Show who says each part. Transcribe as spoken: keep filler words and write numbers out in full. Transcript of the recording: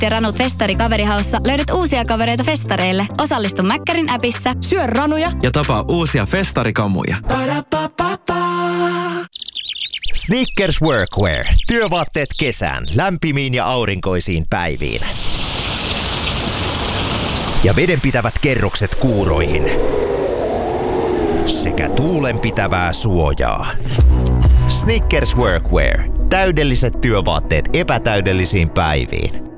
Speaker 1: ja Ranut Festari kaverihaussa löydät uusia kavereita festareille. Osallistu Mäkkärin appissa.
Speaker 2: Syö ranuja
Speaker 3: ja tapaa uusia festarikamuja.
Speaker 4: Snickers Workwear. Työvaatteet kesään, lämpimiin ja aurinkoisiin päiviin. Ja vedenpitävät kerrokset kuuroihin. Sekä tuulenpitävää suojaa. Snickers Workwear. Täydelliset työvaatteet epätäydellisiin päiviin.